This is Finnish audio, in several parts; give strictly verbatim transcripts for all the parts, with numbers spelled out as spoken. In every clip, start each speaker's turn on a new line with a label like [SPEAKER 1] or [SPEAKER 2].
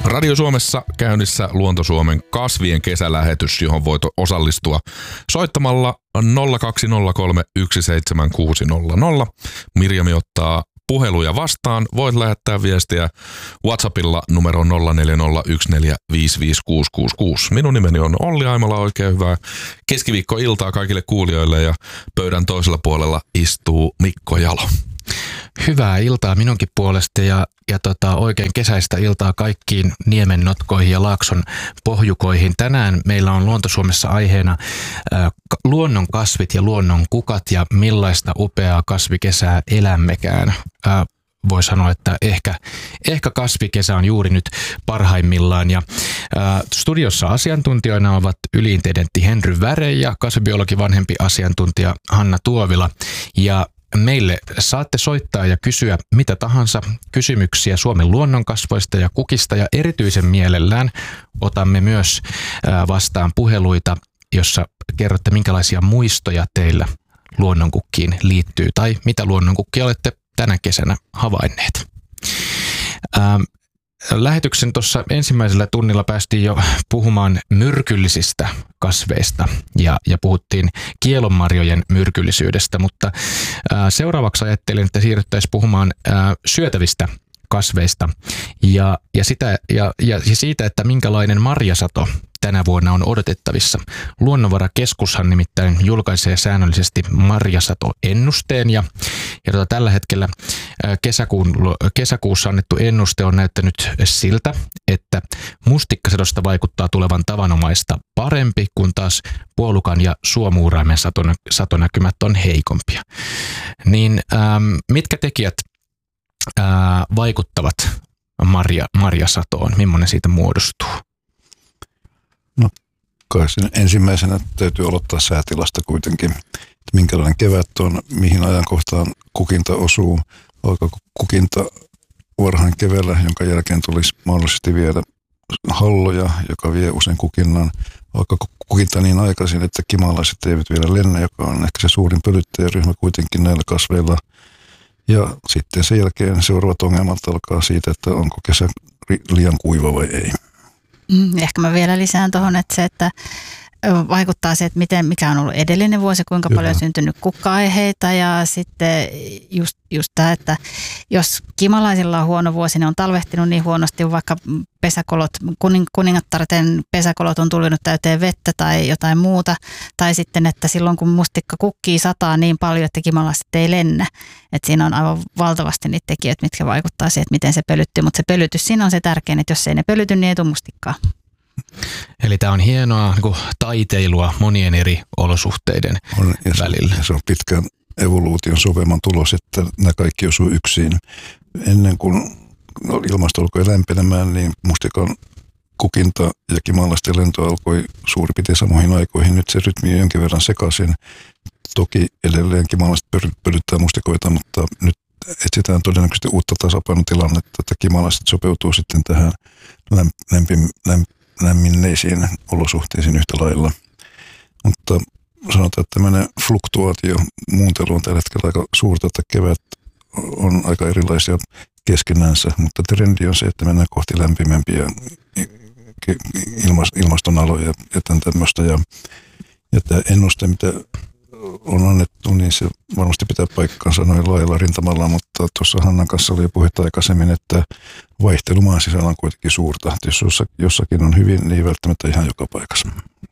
[SPEAKER 1] Radio Suomessa käynnissä Luonto Suomen kasvien kesälähetys, johon voit osallistua soittamalla nolla kaksi nolla kolme yksi seitsemän kuusi nolla nolla. Mirjami ottaa puheluja vastaan. Voit lähettää viestiä WhatsAppilla numero nolla neljä nolla yksi neljä viisi viisi kuusi kuusi kuusi. Minun nimeni on Olli Aimala. Oikein hyvää keskiviikkoiltaa kaikille kuulijoille ja pöydän toisella puolella istuu Mikko Jalo.
[SPEAKER 2] Hyvää iltaa minunkin puolesta ja, ja tota, oikein kesäistä iltaa kaikkiin niemennotkoihin ja laakson pohjukoihin. Tänään meillä on Luonto Suomessa aiheena ä, luonnon kasvit ja luonnon kukat ja millaista upeaa kasvikesää elämmekään. Ä, voi sanoa, että ehkä, ehkä kasvikesä on juuri nyt parhaimmillaan. Ja, ä, studiossa asiantuntijoina ovat yliintendentti Henry Väre ja kasvibiologi vanhempi asiantuntija Hanna Tuovila. Ja meille saatte soittaa ja kysyä mitä tahansa kysymyksiä Suomen luonnonkasvoista ja kukista ja erityisen mielellään otamme myös vastaan puheluita, jossa kerrotte minkälaisia muistoja teillä luonnonkukkiin liittyy tai mitä luonnonkukkia olette tänä kesänä havainneet. Ähm, Lähetyksen tuossa ensimmäisellä tunnilla päästiin jo puhumaan myrkyllisistä kasveista ja, ja puhuttiin kielonmarjojen myrkyllisyydestä, mutta ää, seuraavaksi ajattelin, että siirryttäisiin puhumaan ää, syötävistä kasveista ja, ja, sitä, ja, ja siitä, että minkälainen marjasato tänä vuonna on odotettavissa. Luonnonvarakeskushan nimittäin julkaisee säännöllisesti marjasatoennusteen ja, ja tota, tällä hetkellä kesäkuun, kesäkuussa annettu ennuste on näyttänyt siltä, että mustikkasadosta vaikuttaa tulevan tavanomaista parempi, kun taas puolukan ja suomuuraimen satonäkymät on heikompia. Niin ähm, mitkä tekijät äh, vaikuttavat marja, marjasatoon? Millainen siitä muodostuu?
[SPEAKER 3] No, kai sen ensimmäisenä täytyy aloittaa säätilasta kuitenkin, että minkälainen kevät on, mihin ajankohtaan kukinta osuu, alkaako kukinta varhain keväällä, jonka jälkeen tulisi mahdollisesti vielä halloja, joka vie usein kukinnan, alkaako kukinta niin aikaisin, että kimalaiset eivät vielä lennä, joka on ehkä se suurin pölyttäjäryhmä kuitenkin näillä kasveilla. Ja sitten sen jälkeen seuraavat ongelmat alkaa siitä, että onko kesä liian kuiva vai ei.
[SPEAKER 4] Mm, ehkä mä vielä lisään tuohon, että se, että vaikuttaa se, että miten, mikä on ollut edellinen vuosi, kuinka Kyllä. paljon on syntynyt kukka-aiheita ja sitten just, just tämä, että jos kimalaisilla on huono vuosi, ne on talvehtinut niin huonosti, vaikka pesäkolot, kuning, kuningattarten pesäkolot on tullut täyteen vettä tai jotain muuta, tai sitten, että silloin kun mustikka kukkii sataa niin paljon, että kimalaiset ei lennä, että siinä on aivan valtavasti niitä tekijöitä, mitkä vaikuttaa siihen, että miten se pölyttyy, mutta se pölytys siinä on se tärkein, että jos ei ne pölyty, niin ei tule mustikkaa.
[SPEAKER 2] Eli tämä on hienoa niin kuin taiteilua monien eri olosuhteiden
[SPEAKER 3] on, ja
[SPEAKER 2] välillä.
[SPEAKER 3] Se, se on pitkän evoluution soveman tulos, että nämä kaikki osuu yksin. Ennen kuin ilmasto alkoi lämpenemään, niin mustikan kukinta ja kimalaisten lento alkoi suurin piirtein samoihin aikoihin. Nyt se rytmi on jonkin verran sekaisin. Toki edelleen kimalaiset pölyttää mustikoita, mutta nyt etsitään todennäköisesti uutta tasapainotilannetta, että kimalaiset sopeutuu sitten tähän lämpim, lämp, lämminneisiin olosuhteisiin yhtä lailla. Mutta sanotaan, että tämmöinen fluktuaatio, muuntelu on tällä hetkellä aika suurta, että kevät on aika erilaisia keskenänsä, mutta trendi on se, että mennään kohti lämpimämpiä ilmastonaloja ja tämän tämmöistä. Ja, ja tämä ennuste, mitä on annettu, niin se varmasti pitää paikkaansa noin laajalla rintamalla, mutta tuossa Hannan kanssa oli jo puhetta aikaisemmin, että vaihtelu maan sisällä on kuitenkin suurta. Jos jossakin on hyvin, niin ei välttämättä ihan joka paikassa.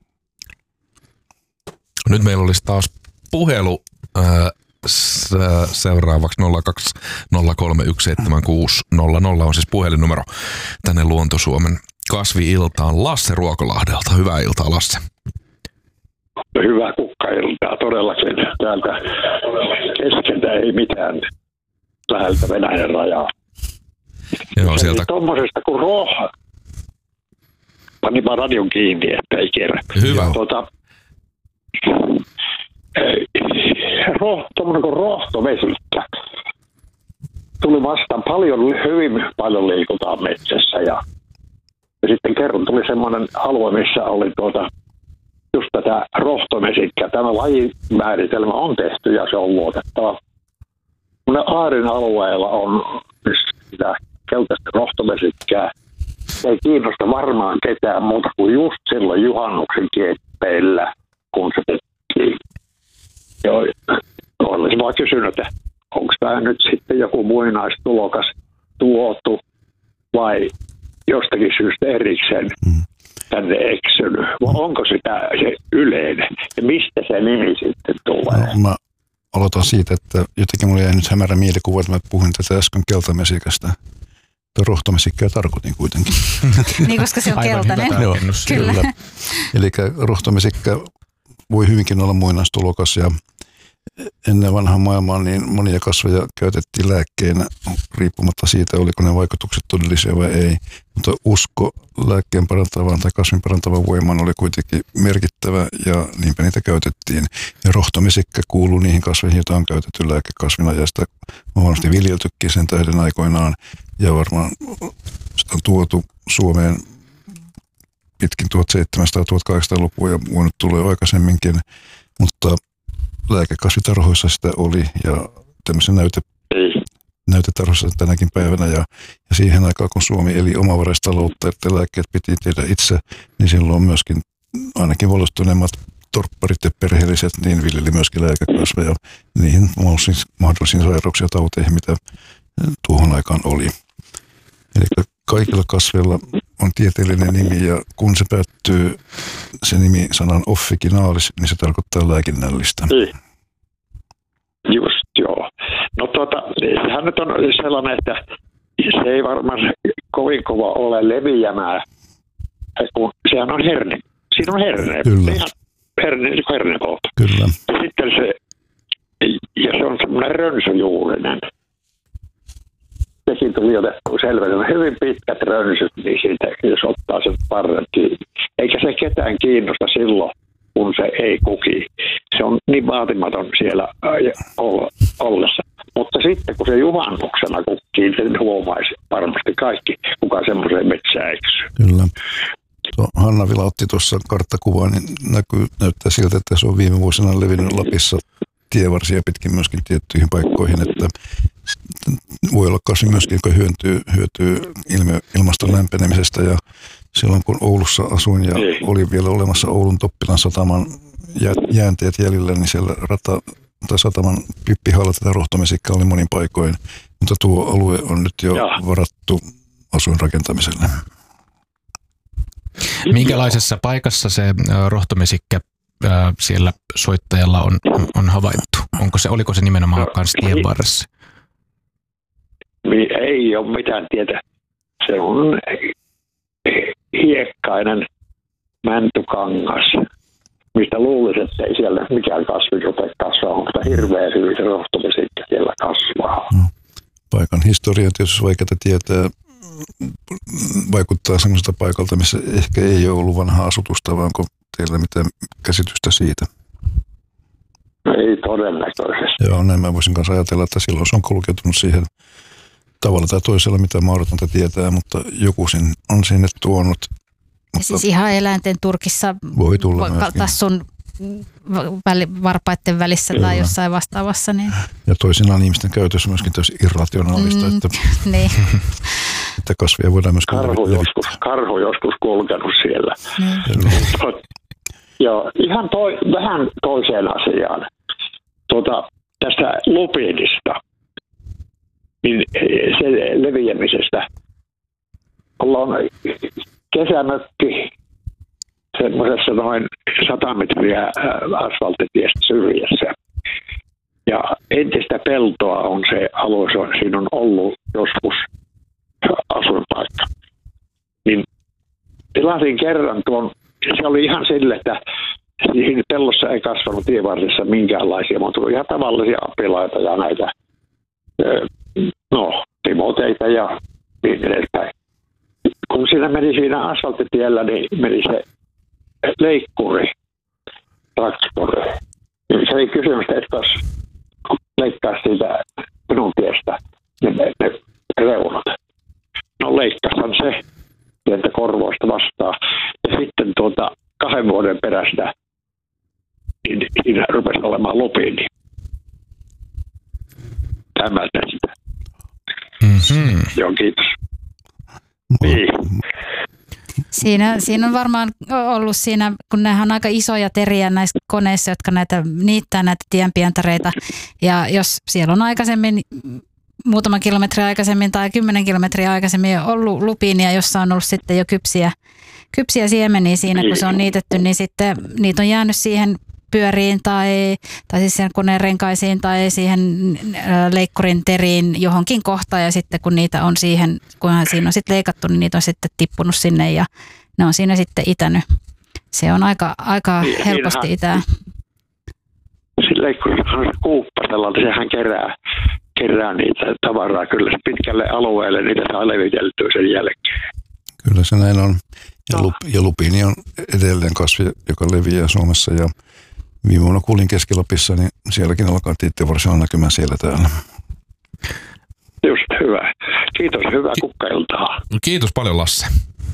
[SPEAKER 1] Nyt meillä olisi taas puhelu äh, seuraavaksi nolla kaksi nolla kolme yksi seitsemän kuusi nolla nolla on siis puhelinnumero tänne Luonto Suomen kasvi-iltaan. Lasse Ruokolahdelta. Hyvää iltaa, Lasse.
[SPEAKER 5] Hyvää kukkailtaa todellakin. Täältä keskeltä ei mitään läheltä Venäjän rajaa.
[SPEAKER 1] Joo, sieltä.
[SPEAKER 5] Tuommoisesta kuin roha. Panipa radion kiinni, että ei kerran.
[SPEAKER 1] Hyvä.
[SPEAKER 5] Tuota, roh, tuommoinen kuin rohtovesikkä. Tuli vastaan paljon, hyvin paljon liikutaan metsässä ja, ja sitten kerran tuli semmoinen alue, missä oli tuota just tätä rohtovesikkä. Tämä lajimääritelmä on tehty ja se on luotettava. Aarin alueella on sitä keltaista rohtovesikkää. ei kiinnosta varmaan ketään muuta kuin just silloin juhannuksen kieppeillä, kun se tekee. Joo, olisin vaan kysynyt, että onko tämä nyt sitten joku muinaistulokas tuotu vai jostakin syystä erikseen tänne eksynyt, vai onko sitä se yleinen ja mistä se nimi sitten tulee?
[SPEAKER 3] No, mä aloitan siitä, että jotenkin mulla jäi nyt hämärä mielikuva, että mä puhuin tätä äsken keltamesikästä. Tuo rohtomesikkaa tarkoitin kuitenkin.
[SPEAKER 4] Niin, koska se on keltainen.
[SPEAKER 3] Joo,
[SPEAKER 4] Kyllä.
[SPEAKER 3] kyllä. Eli rohtomesikka voi hyvinkin olla muinaistulokas ja ennen vanhaa maailmaa niin monia kasveja käytettiin lääkkeinä riippumatta siitä, oliko ne vaikutukset todellisia vai ei. Mutta usko lääkkeen parantavaan tai kasvin parantavaan voimaan oli kuitenkin merkittävä ja niinpä niitä käytettiin. Ja rohtomesikkä kuuluu niihin kasveihin, joita on käytetty lääkekasvina ja sitä on varmasti viljeltykin sen tähden aikoinaan. Ja varmaan sitä on tuotu Suomeen pitkin tuhatseitsemänsataa-tuhatkahdeksansataalukua ja voinut tulla aikaisemminkin, mutta lääkekasvitarhoissa sitä oli ja tämmöisen näyte, näytetarhoissa tänäkin päivänä ja, ja siihen aikaan kun Suomi eli omavaraistaloutta, että lääkkeet piti tehdä itse, niin silloin myöskin ainakin valistuneemmat torpparit ja perheelliset niin viljeli myöskin lääkekasveja niihin mahdollisiin sairauksiin ja tauteihin, mitä tuohon aikaan oli. Eli kaikilla kasveilla on tieteellinen nimi ja kun se päättyy se nimi sanan officinaalis, niin se tarkoittaa lääkinnällistä.
[SPEAKER 5] Niin. Just joo. No tuota, sehän nyt on sellainen, että se ei varmaan kovin kova ole leviämään, kun sehän on herne. Siinä on herne.
[SPEAKER 3] Kyllä.
[SPEAKER 5] Ihan herne, hernepolta.
[SPEAKER 3] Kyllä.
[SPEAKER 5] Sitten se, ja se on semmoinen rönsyjuurinen. Sekin tuli otettua selvä. Hyvin pitkät rönsyt, niin siitä, jos ottaa sen parren kiinni. Eikä se ketään kiinnosta silloin, kun se ei kuki. Se on niin vaatimaton siellä ollessa. Mutta sitten kun se juhannuksena kukkii, sen huomaisi varmasti kaikki, kuka semmoiseen metsään eksyy.
[SPEAKER 3] Kyllä. Tuo Hanna Vila otti tuossa karttakuvaa, niin näkyy, näyttää siltä, että se on viime vuosina levinnyt Lapissa tievarsia pitkin myöskin tiettyihin paikkoihin, että voi olla kasvi myöskin, joka hyötyy, hyötyy ilme, ilmaston lämpenemisestä ja silloin kun Oulussa asuin ja oli vielä olemassa Oulun Toppilan sataman jäänteet jäljellä, niin siellä rata tai sataman pihalla tätä rohtomesikkaa oli monin paikoin, mutta tuo alue on nyt jo varattu asuinrakentamiselle.
[SPEAKER 2] Minkälaisessa paikassa se rohtomesikkä siellä soittajalla on, on havaittu? Onko se, oliko se nimenomaan kanssa tien varressa?
[SPEAKER 5] Ei ole mitään tietä. Se on hiekkainen mäntykangas, mistä luulisi, että ei siellä mikään kasvi rupea kasvaa. Onko tämä hirveän hyvin se rohtomesikkä siellä kasvaa?
[SPEAKER 3] No, paikan historia tietysti vaikeaa tietää. Vaikuttaa sellaiselta paikalta, missä ehkä ei ole ollut vanhaa asutusta, vaan onko teillä mitään käsitystä siitä?
[SPEAKER 5] Ei todennäköisesti.
[SPEAKER 3] Joo, näin mä voisin kanssa ajatella, että silloin se on kulkeutunut siihen tavalla tai toisella, mitä mahdotonta tietää, mutta joku sen on sinne tuonut.
[SPEAKER 4] Ja siis ihan eläinten turkissa
[SPEAKER 3] voi tulla myöskin.
[SPEAKER 4] Tassun väli, varpaiden välissä Kyllä. tai jossain vastaavassa. Niin.
[SPEAKER 3] Ja toisinaan ihmisten käytössä myöskin tosi irrationaalista, mm, että,
[SPEAKER 4] niin.
[SPEAKER 3] että kasvia voidaan myös
[SPEAKER 5] karhu joskus, karhu joskus kulkenut siellä. Mm. Joo, ihan toi, vähän toiseen asiaan. Tuota, tästä lupinista, niin se leviämisestä. Ollaan kesämökki semmoisessa noin sata metriä asfalttitiestä syrjässä. Ja entistä peltoa on se alue, siinä on ollut joskus asuinpaikka. Niin tilasin kerran tuon, se oli ihan sille, että siinä pellossa ei kasvanut tienvarsissa minkäänlaisia, mutta tuli ihan tavallisia apilaita ja näitä, no, timoteita ja niin edespäin. Kun siinä meni siinä asfalttitiellä, niin meni se leikkuri, traktori. Se ei kysymys, että jos leikkaa siitä minun tiestä, niin ne, ne reunat. No leikkasan se sieltä korvoista vastaan. Ja sitten tuota kahden vuoden perästä niin siinä rupesi olemaan lupiini. Tämä tästä.
[SPEAKER 2] Mm-hmm.
[SPEAKER 5] Joo, kiitos. Niin.
[SPEAKER 4] Siinä, siinä on varmaan ollut siinä, kun nehän on aika isoja teriä näissä koneissa, jotka näitä niittää näitä tienpientareita. Ja jos siellä on aikaisemmin, muutama kilometri aikaisemmin tai kymmenen kilometriä aikaisemmin ollut lupiinia, jossa on ollut sitten jo kypsiä, kypsiä siemeniä siinä, kun se on niitetty, niin sitten niitä on jäänyt siihen pyöriin tai, tai siis sen koneen renkaisiin tai siihen leikkurin teriin johonkin kohtaan ja sitten kun niitä on siihen, kunhan siinä on sitten leikattu, niin niitä on sitten tippunut sinne ja ne on siinä sitten itänyt. Se on aika, aika niin, helposti itää.
[SPEAKER 5] Sillä leikkurilla kuuppasella, sehän kerää, kerää niitä tavaraa kyllä pitkälle alueelle, niitä saa leviteltyä sen jälkeen.
[SPEAKER 3] Kyllä se näin on. Ja, lup, ja lupiini on edelleen kasvi, joka leviää Suomessa ja viime vuonna kuulin Keski-Lapissa, niin sielläkin alkaa tiittivarsilla näkymään siellä täällä.
[SPEAKER 5] Just hyvä. Kiitos, hyvää kukkailtaa.
[SPEAKER 1] Kiitos paljon, Lasse.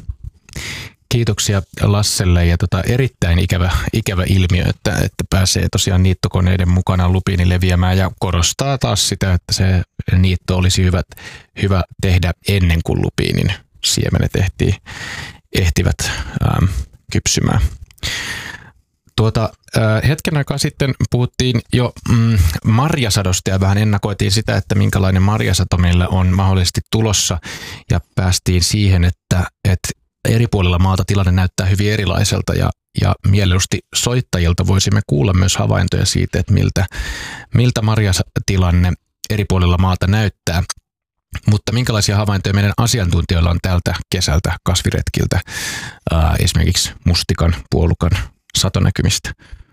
[SPEAKER 2] Kiitoksia Lasselle ja tota, erittäin ikävä, ikävä ilmiö, että, että pääsee tosiaan niittokoneiden mukana lupiini leviämään ja korostaa taas sitä, että se niitto olisi hyvä, hyvä tehdä ennen kuin lupiinin siemenet ehtii, ehtivät ähm, kypsymään. Tuota, hetken aikaa sitten puhuttiin jo mm, marjasadosta ja vähän ennakoitiin sitä, että minkälainen marjasato meillä on mahdollisesti tulossa ja päästiin siihen, että, että eri puolilla maata tilanne näyttää hyvin erilaiselta ja, ja mieluusti soittajilta voisimme kuulla myös havaintoja siitä, että miltä, miltä marjatilanne eri puolilla maata näyttää. Mutta minkälaisia havaintoja meidän asiantuntijoilla on tältä kesältä kasviretkiltä, ää, esimerkiksi mustikan, puolukan satonäkymistä?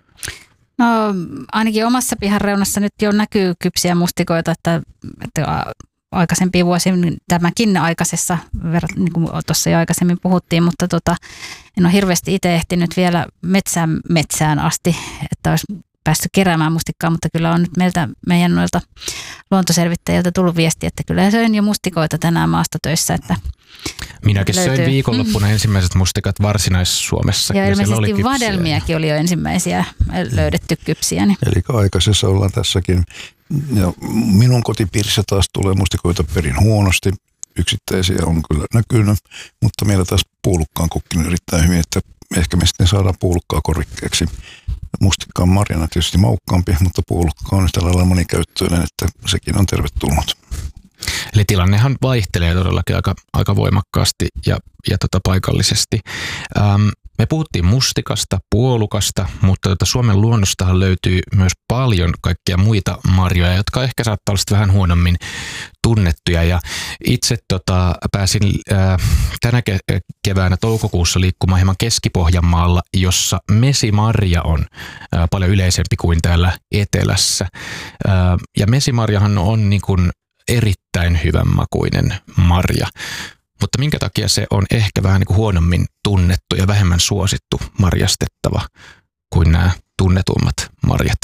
[SPEAKER 4] No ainakin omassa pihan reunassa nyt jo näkyy kypsiä mustikoita, että, että aikaisempiin vuosiin tämäkin aikaisessa, niin kuin tuossa jo aikaisemmin puhuttiin, mutta tota, en ole hirveästi itse ehtinyt vielä metsään, metsään asti, että olisi päässyt keräämään mustikkaa, mutta kyllä on nyt meiltä, meidän noilta luontoselvittäjiltä tullut viesti, että kyllä söin jo mustikoita tänään maastotöissä, että
[SPEAKER 2] minäkin
[SPEAKER 4] löytyy.
[SPEAKER 2] söin viikonloppuna ensimmäiset mustikat Varsinais-Suomessa.
[SPEAKER 4] Ja ilmeisesti oli vadelmiakin oli jo ensimmäisiä löydetty kypsiä. Niin.
[SPEAKER 3] Eli aikaisessa ollaan tässäkin. Ja minun kotipiirissä taas tulee mustikoita perin huonosti. Yksittäisiä on kyllä näkynyt, mutta meillä taas puolukka on kukkinut erittäin hyvin, että ehkä me sitten saadaan puolukkaa korvikkeeksi. Mustikka on marjana tietysti maukkaampi, mutta puolukka on yhtä lailla monikäyttöinen, että sekin on tervetullut.
[SPEAKER 2] Eli tilannehan vaihtelee todellakin aika, aika voimakkaasti ja, ja tota paikallisesti. Ähm, me puhuttiin mustikasta, puolukasta, mutta tota Suomen luonnostahan löytyy myös paljon kaikkia muita marjoja, jotka ehkä saattaa olla vähän huonommin tunnettuja. Ja itse tota, pääsin äh, tänä ke- keväänä toukokuussa liikkumaan hieman Keski-Pohjanmaalla, jossa mesimarja on äh, paljon yleisempi kuin täällä etelässä. Äh, ja mesimarjahan on niin kuin erittäin hyvän makuinen marja, mutta minkä takia se on ehkä vähän niin kuin huonommin tunnettu ja vähemmän suosittu marjastettava kuin nämä tunnetummat marjat?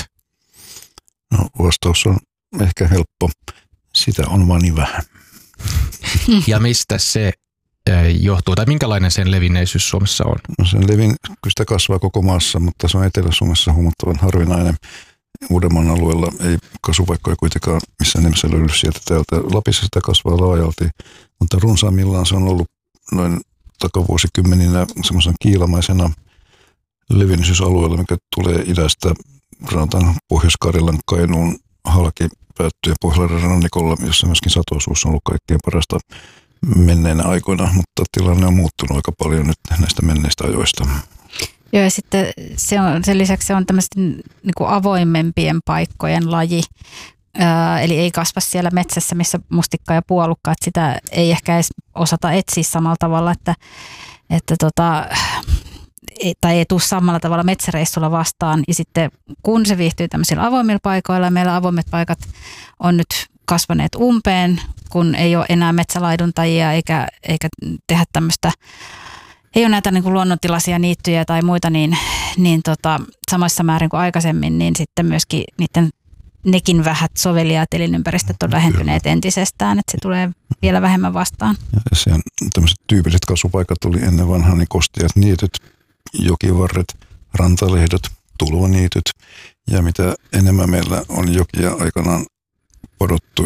[SPEAKER 3] No, vastaus on ehkä helppo. Sitä on vaan niin vähän.
[SPEAKER 2] Ja mistä se johtuu, tai minkälainen sen levinneisyys Suomessa on?
[SPEAKER 3] No, sen levin, kyllä sitä kasvaa koko maassa, mutta se on Etelä-Suomessa huomattavan harvinainen. Uudenmaan alueella ei kasvupaikkoja kuitenkaan missään nimessä löydy sieltä täältä. Lapissa sitä kasvaa laajalti, mutta runsaimmillaan se on ollut noin takavuosikymmeninä semmoisen kiilamaisena levinneisyysalueella, mikä tulee idästä, sanotaan Pohjois-Karjalan, Kainuun, halki päättyy Pohjois-Karjalan rannikolla, jossa myöskin satoisuus on ollut kaikkein parasta menneinä aikoina, mutta tilanne on muuttunut aika paljon nyt näistä menneistä ajoista.
[SPEAKER 4] Joo, ja sitten se on, sen lisäksi se on tämmöisten niin kuin avoimempien paikkojen laji, Ää, eli ei kasva siellä metsässä, missä mustikka ja puolukka, että sitä ei ehkä edes osata etsiä samalla tavalla, että, että tota, ei, tai ei tule samalla tavalla metsäreissulla vastaan. Ja sitten kun se viihtyy tämmöisillä avoimilla paikoilla, ja meillä avoimet paikat on nyt kasvaneet umpeen, kun ei ole enää metsälaiduntajia eikä, eikä tehdä tämmöistä, ei ole näitä niin kuin luonnontilaisia niittyjä tai muita, niin, niin tota, samassa määrin kuin aikaisemmin, niin sitten myöskin niiden nekin vähät soveliaat elinympäristöt on vähentyneet entisestään, että se tulee vielä vähemmän vastaan.
[SPEAKER 3] Ja se on tämmöiset tyypilliset kasvupaikat oli ennen vanhaa, niin kosteat niityt, jokivarret, rantalehdot, tulvaniityt. Ja mitä enemmän meillä on jokia aikanaan padottu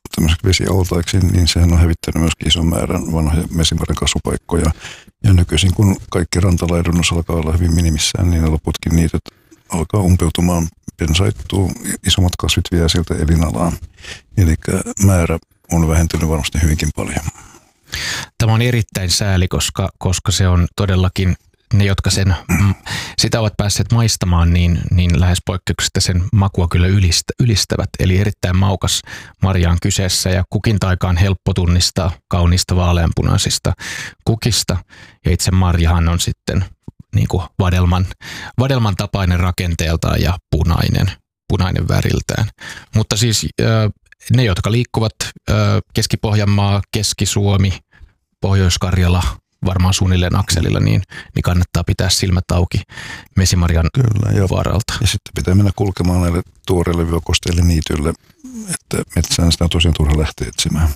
[SPEAKER 3] tämmöiseksi vesialtaiksi, niin sehän on hävittänyt myöskin ison määrän vanhoja mesimarjan kasvupaikkoja. Ja nykyisin, kun kaikki rantalaidunnos alkaa olla hyvin minimissään, niin ne loputkin niityt alkaa umpeutumaan, pensaittuu, isommat kasvit vie sieltä elinalaan. Eli määrä on vähentynyt varmasti hyvinkin paljon.
[SPEAKER 2] Tämä on erittäin sääli, koska, koska se on todellakin ne, jotka sen, sitä ovat päässeet maistamaan, niin, niin lähes poikkeuksesta sen makua kyllä ylistä, ylistävät. Eli erittäin maukas marja on kyseessä ja kukinta-aika on helppo tunnistaa kauniista vaaleanpunaisista kukista. Ja itse marjahan on sitten niin kuin vadelman, vadelman tapainen rakenteeltaan ja punainen, punainen väriltään. Mutta siis ne, jotka liikkuvat Keski-Pohjanmaa, Keski-Suomi, Pohjois-Karjala, varmaan suunnilleen akselilla, niin, niin kannattaa pitää silmät auki mesimarjan Kyllä, ja, vaaralta.
[SPEAKER 3] Ja sitten pitää mennä kulkemaan näille tuoreille vyökosteille niityille, että metsään sitä on tosiaan turha lähteä etsimään.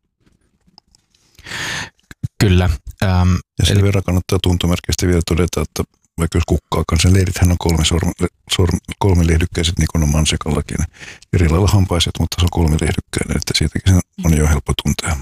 [SPEAKER 2] Kyllä. Ähm,
[SPEAKER 3] ja sen eli... verran kannattaa tuntomerkistä vielä todeta, että vaikka jos kukkaakaan, sen leirithän on kolme, sorm, sorm, kolme lehdykkäiset, niin kuin on mansikallakin. Eri lailla hampaiset, mutta se on kolme lehdykkäinen, että siitäkin sen on jo helppo tuntea.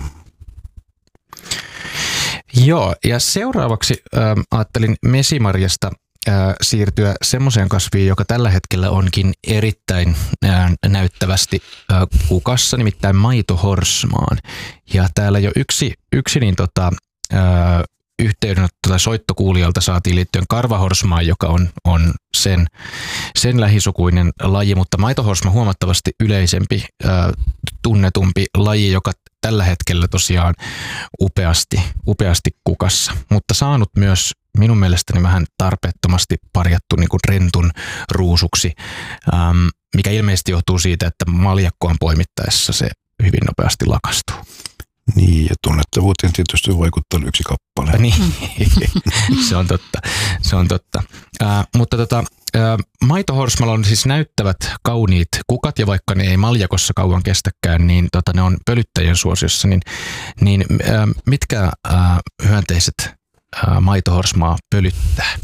[SPEAKER 2] Joo, ja seuraavaksi äh, ajattelin mesimarjasta äh, siirtyä semmoiseen kasviin, joka tällä hetkellä onkin erittäin äh, näyttävästi äh, kukassa, nimittäin maitohorsmaan. Ja täällä jo yksi, yksi niin tota, äh, yhteydenotto tai soittokuulijalta saatiin liittyen karvahorsmaan, joka on, on sen, sen lähisukuinen laji, mutta maitohorsma huomattavasti yleisempi, äh, tunnetumpi laji, joka tällä hetkellä tosiaan upeasti, upeasti kukassa, mutta saanut myös minun mielestäni vähän tarpeettomasti parjattu niin kuin rentun ruusuksi, ähm, mikä ilmeisesti johtuu siitä, että maljakkoon poimittaessa se hyvin nopeasti lakastuu.
[SPEAKER 3] Niin, ja tunnettavuuteen tietysti vaikuttaa yksi kappale.
[SPEAKER 2] Niin, se on totta. Se on totta. Äh, mutta tota, äh, maitohorsmalla on siis näyttävät kauniit kukat, ja vaikka ne ei maljakossa kauan kestäkään, niin tota, ne on pölyttäjien suosiossa. Niin, niin äh, mitkä äh, hyönteiset äh, maitohorsmaa pölyttää?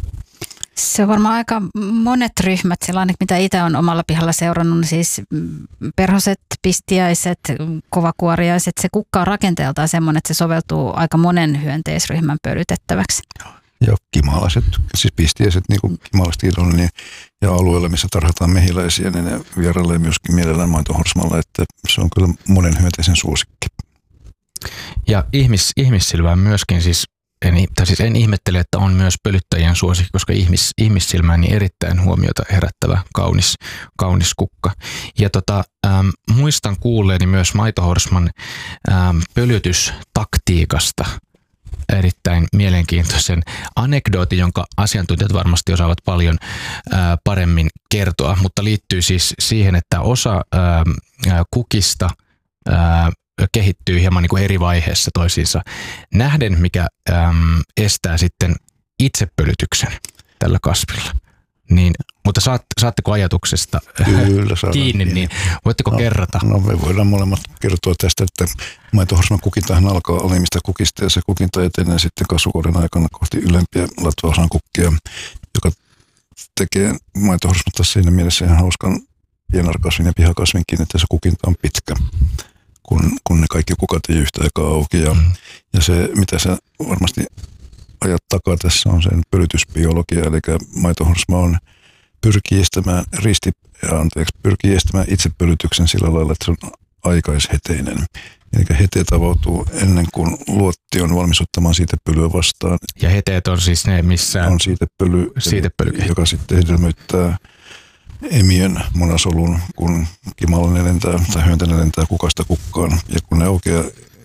[SPEAKER 4] Se on varmaan aika monet ryhmät, sellainen mitä itse on omalla pihalla seurannut, siis perhoset, pistiäiset, kovakuoriaiset. Se kukka on rakenteeltaan semmoinen, että se soveltuu aika monen hyönteisryhmän pölytettäväksi.
[SPEAKER 3] Ja kimalaiset, siis pistiäiset, niin kuin kimalaiset on, niin, ja alueella, missä tarhataan mehiläisiä, niin ne vierailee myöskin mielellään maitohorsmalla, että se on kyllä monen hyönteisen suosikki.
[SPEAKER 2] Ja ihmis, ihmissilmään myöskin siis En, tai siis en ihmettele, että on myös pölyttäjien suosikki, koska ihmis, ihmissilmään niin erittäin huomiota herättävä kaunis, kaunis kukka. Ja tota, ähm, muistan kuulleeni myös maitohorsman ähm, pölytystaktiikasta erittäin mielenkiintoisen anekdootin, jonka asiantuntijat varmasti osaavat paljon äh, paremmin kertoa, mutta liittyy siis siihen, että osa äh, kukista äh, kehittyy hieman niin kuin eri vaiheessa toisiinsa nähden, mikä äm, estää sitten itsepölytyksen tällä kasvilla. Niin, mutta saat, saatteko ajatuksesta
[SPEAKER 3] Kyllä,
[SPEAKER 2] kiinni, niin, niin voitteko
[SPEAKER 3] no,
[SPEAKER 2] kerrata?
[SPEAKER 3] No me voidaan molemmat kertoa tästä, että maitohorsman kukintahan alkaa alemmista kukista ja se kukinta etenee sitten kasvukauden aikana kohti ylempiä latvaosan kukkia, joka tekee maitohorsmasta siinä mielessä ihan hauskan pienarkasvin ja pihakasvinkin, että se kukinta on pitkä. Kun, kun ne kaikki kukat ei yhtä aikaa auki. Ja, mm. ja se, mitä sä varmasti ajat takaa tässä, on sen pölytysbiologia, eli maitohorsma on, pyrkii estämään, risti, anteeksi, pyrkii estämään itsepölytyksen sillä lailla, että se on aikaisheteinen. Eli heteet avautuu ennen kuin luotti on valmis ottamaan siitepölyä vastaan.
[SPEAKER 2] Ja heteet on siis ne, missä
[SPEAKER 3] on siitepöly,
[SPEAKER 2] siitepöly.
[SPEAKER 3] joka sitten hedelmöittää emiön munasolun, kun kimalainen lentää tai hyönteinen lentää kukasta kukkaan. Ja kun ne aukeaa,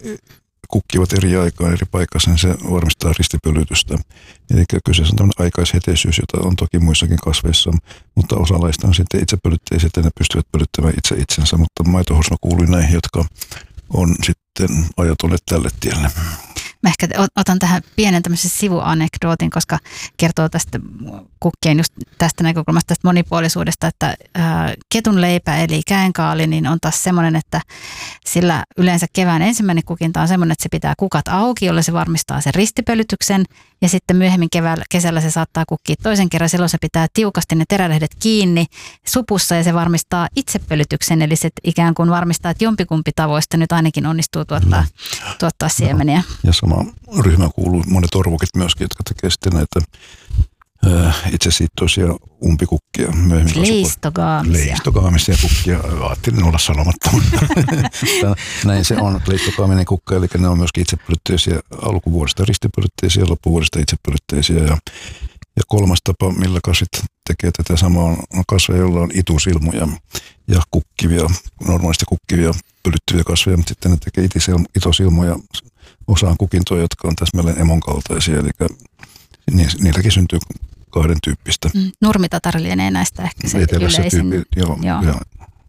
[SPEAKER 3] kukkivat eri aikaan eri paikassa, niin se varmistaa ristipölytystä. Eli kyseessä on tämmöinen aikaisheteisyys, jota on toki muissakin kasveissa, mutta osa laista on sitten itsepölytteiset ja ne pystyvät pölyttämään itse itsensä, mutta maitohorsma kuului näihin, jotka on sitten ajatelleet tälle tielle.
[SPEAKER 4] Mä ehkä otan tähän pienen tämmöisen sivuanekdootin, koska kertoo tästä kukkien just tästä näkökulmasta, tästä monipuolisuudesta, että ää, ketun leipä eli käenkaali niin on taas semmoinen, että sillä yleensä kevään ensimmäinen kukinta on semmoinen, että se pitää kukat auki, jolle se varmistaa sen ristipölytyksen ja sitten myöhemmin keväällä, kesällä se saattaa kukkia toisen kerran. Silloin se pitää tiukasti ne terälehdet kiinni supussa ja se varmistaa itsepölytyksen, eli se ikään kuin varmistaa, että jompikumpi tavoista nyt ainakin onnistuu tuottaa, tuottaa siemeniä.
[SPEAKER 3] No. Ja sama ryhmä kuuluu monet orvokit myöskin, jotka tekee sitten näitä itsesiittoisia umpikukkia myöhemmin.
[SPEAKER 4] Leistogaamisia.
[SPEAKER 3] Leistogaamisia kukkia. Ajattelin olla sanomatta. Näin se on. Leistogaaminen kukka, eli ne on myöskin itsepölytteisiä alkuvuodesta ristipölytteisiä, loppuvuodesta itsepölytteisiä. Ja, ja kolmas tapa, millä kasvit tekee tätä samaa, on kasveja, joilla on itusilmuja ja kukkivia, normaalisti kukkivia pölyttyviä kasveja, mutta sitten ne tekee itosilmuja osaan kukintoja, jotka on täsmälleen emon kaltaisia, eli niilläkin syntyy kahden tyyppistä.
[SPEAKER 4] Mm, nurmitatar lienee näistä ehkä se yleisin.
[SPEAKER 3] Tyyppi, joo, joo. Joo.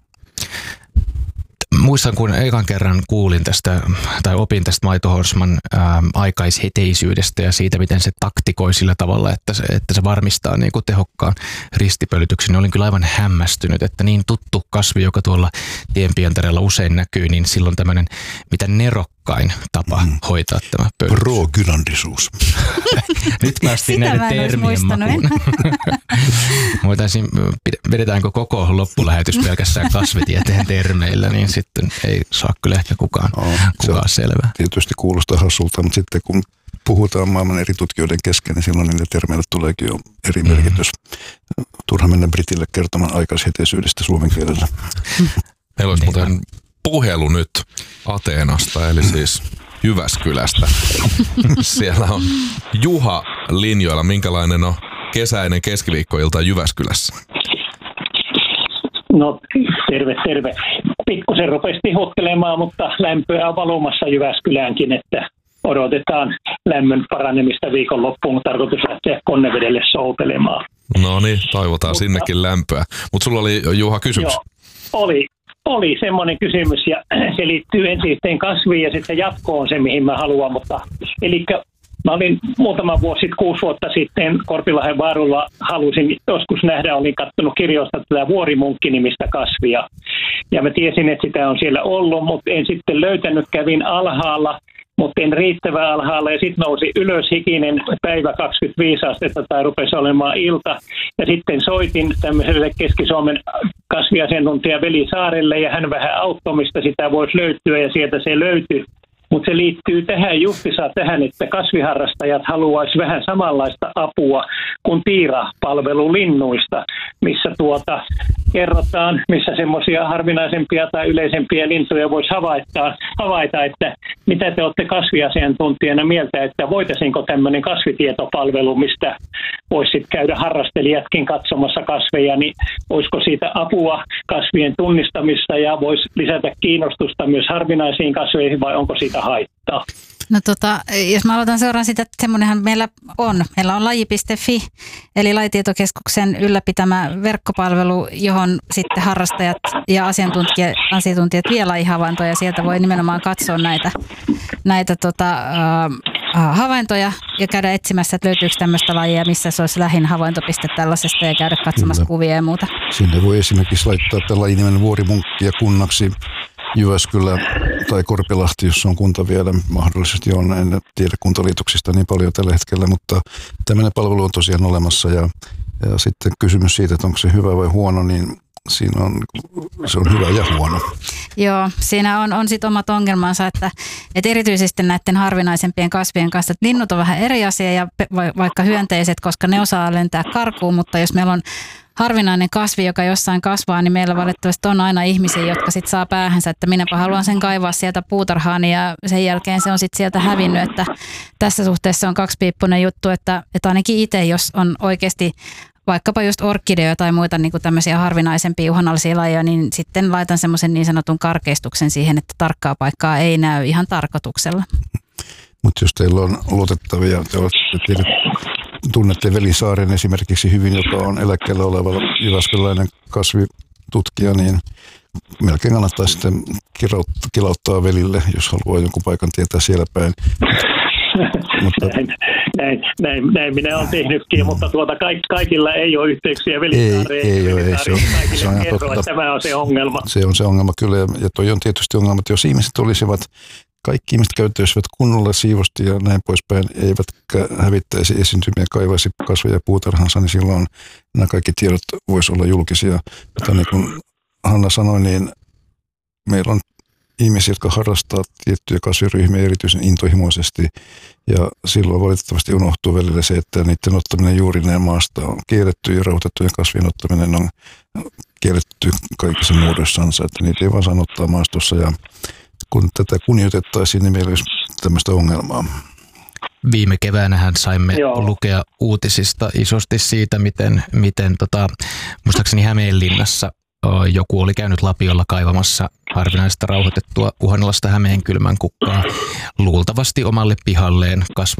[SPEAKER 2] Muistan, kun ekan kerran kuulin tästä tai opin tästä maitohorsman ää, aikaisheteisyydestä ja siitä, miten se taktikoi sillä tavalla, että se, että se varmistaa niin kuin tehokkaan ristipölytyksen. Olin kyllä aivan hämmästynyt, että niin tuttu kasvi, joka tuolla tienpientareella usein näkyy, niin silloin tämmöinen mitä nerokkain tapa mm. hoitaa tämä pölytys.
[SPEAKER 3] Progynandisuus.
[SPEAKER 2] Nyt päästiin näiden termien makuun. Voitaisiin, vedetäänkö koko loppulähetys pelkästään kasvitieteen termeillä, niin sitten ei saa kyllä ehkä kukaan, no, kukaan selvää.
[SPEAKER 3] Tietysti kuulostaa hassulta, mutta sitten kun puhutaan maailman eri tutkijoiden kesken, niin silloin niille termeille tuleekin jo eri merkitys. Mm. Turha mennä Britille kertomaan aikaisheteisyydestä suomen kielellä.
[SPEAKER 1] Meillä olisi muuten puhelu nyt Ateenasta, eli siis Jyväskylästä. Siellä on Juha linjoilla. Minkälainen on kesäinen keskiviikkoilta Jyväskylässä?
[SPEAKER 6] No terve, terve. Pikkusen rupesi tihuttelemaan, mutta lämpöä on valumassa Jyväskyläänkin, että odotetaan lämmön paranemista viikonloppuun. Tarkoitus lähteä Konnevedelle soutelemaan.
[SPEAKER 1] No niin, toivotaan mutta, sinnekin lämpöä. Mutta sulla oli, Juha, kysymys.
[SPEAKER 6] Joo, oli. Oli semmoinen kysymys ja se liittyy ensin kasviin ja sitten jatkoon se, mihin mä haluan. Mutta, eli mä olin muutama vuosi sitten, kuusi vuotta sitten Korpilahden vaarulla halusin joskus nähdä, olin katsonut kirjoista tätä vuorimunkki-nimistä kasvia. Ja mä tiesin, että sitä on siellä ollut, mutta en sitten löytänyt, kävin alhaalla. Mutta en riittävän alhaalla ja sitten nousi ylös hikinen päivä kaksikymmentäviisi astetta tai rupesi olemaan ilta. Ja sitten soitin tämmöiselle Keski-Suomen kasviasiantuntija Veli Saarelle ja hän vähän auttoi, mistä sitä voisi löytyä ja sieltä se löytyi. Mutta se liittyy tähän justiinsa tähän, että kasviharrastajat haluaisi vähän samanlaista apua kuin Tiira-palvelu linnuista, missä tuota kerrotaan, missä semmoisia harvinaisempia tai yleisempiä lintuja voisi havaita, havaita, että mitä te olette kasviasiantuntijana mieltä, että voitaisiinko tämmöinen kasvitietopalvelu, mistä voisi käydä harrastelijatkin katsomassa kasveja, niin olisiko siitä apua kasvien tunnistamista ja voisi lisätä kiinnostusta myös harvinaisiin kasveihin vai onko siitä haittaa?
[SPEAKER 4] No tota, jos mä aloitan seuraan sitä, että semmoinenhan meillä on. Meillä on laji piste fi, eli Lajitietokeskuksen ylläpitämä verkkopalvelu, johon sitten harrastajat ja asiantuntijat, asiantuntijat vie lajihavaintoja. Ja sieltä voi nimenomaan katsoa näitä, näitä tota, äh, havaintoja ja käydä etsimässä, että löytyykö tämmöistä lajia, missä se olisi lähin havaintopiste tällaisesta ja käydä katsomassa Kyllä. kuvia ja muuta.
[SPEAKER 3] Sinne voi esimerkiksi laittaa tämän lajinimen vuorimunkki ja kunnaksi Jyväskylä tai Korpilahti, jos on kunta vielä, mahdollisesti on, en tiedä kuntaliitoksista niin paljon tällä hetkellä, mutta tämmöinen palvelu on tosiaan olemassa ja, ja sitten kysymys siitä, että onko se hyvä vai huono, niin siinä on, se on hyvä ja huono.
[SPEAKER 4] Joo, siinä on, on sitten omat ongelmansa, että, että erityisesti näiden harvinaisempien kasvien kanssa, että linnut on vähän eri asia ja vaikka hyönteiset, koska ne osaa lentää karkuun, mutta jos meillä on harvinainen kasvi, joka jossain kasvaa, niin meillä valitettavasti on aina ihmisiä, jotka sitten saa päähänsä, että minäpä haluan sen kaivaa sieltä puutarhaan ja sen jälkeen se on sitten sieltä hävinnyt, että tässä suhteessa on kaksipiippunen juttu, että, että ainakin itse, jos on oikeasti vaikkapa just orkideoja tai muita niin kuin tämmöisiä harvinaisempia uhanalaisia lajeja, niin sitten laitan semmoisen niin sanotun karkeistuksen siihen, että tarkkaa paikkaa ei näy ihan tarkoituksella.
[SPEAKER 3] Mutta jos teillä on luotettavia, te olette, tunnette Veli Saaren esimerkiksi hyvin, joka on eläkkeellä oleva jyväskyläinen kasvitutkija, niin melkein kannattaa sitten kilauttaa Velille, jos haluaa jonkun paikan tietää siellä päin.
[SPEAKER 6] Mutta näin, näin, näin, näin minä olen tehnytkin, mutta tuota, kaik, kaikilla ei ole yhteyksiä Velisaareen.
[SPEAKER 3] Ei, ei, ei, se on,
[SPEAKER 6] se on kerro, että tämä on se ongelma.
[SPEAKER 3] Se on se ongelma kyllä, ja toi on tietysti ongelma, että jos ihmiset olisivat kaikki ihmiset käyttäisivät kunnolla siivosti ja näin poispäin, eivätkä hävittäisi esiintymiä, kaivaisi kasveja puutarhansa, niin silloin nämä kaikki tiedot voisi olla julkisia. Mutta niin kuin Hanna sanoi, niin meillä on ihmisiä, jotka harrastaa tiettyjä kasviryhmiä erityisen intohimoisesti, ja silloin valitettavasti unohtuu välillä se, että niiden ottaminen juurineen maasta on kielletty ja rauhoitettujen kasvien ottaminen on kielletty kaikissa muodossansa, että niitä ei vaan saa ottaa maastossa, ja kun tätä kunnioitettaisiin, niin meillä olisi tämmöistä ongelmaa.
[SPEAKER 2] Viime keväänähän saimme
[SPEAKER 6] Joo.
[SPEAKER 2] lukea uutisista isosti siitä, miten, miten tota, muistaakseni Hämeenlinnassa joku oli käynyt lapiolla kaivamassa harvinaista rauhoitettua uhanalaista hämeenkylmän kukkaa luultavasti omalle pihalleen kasva